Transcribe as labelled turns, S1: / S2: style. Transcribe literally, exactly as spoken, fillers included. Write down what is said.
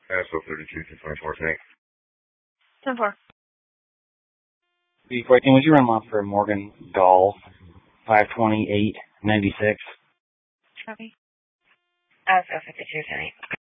S1: S O thirty-two to twenty-four, ten.
S2: ten four.
S3: B fourteen, would you run off for Morgan Gall, five twenty-eight ninety-six?
S2: Copy.
S4: S O fifty-two, ten eight.